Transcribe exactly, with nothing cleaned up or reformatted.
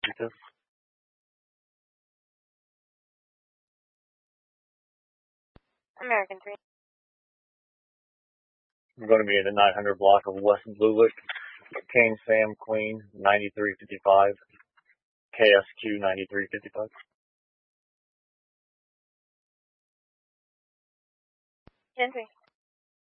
American three. We're going to be in the nine hundred block of West Bluewick, Kane Sam Queen, ninety-three fifty-five, K S Q ninety-three fifty-five. ten three.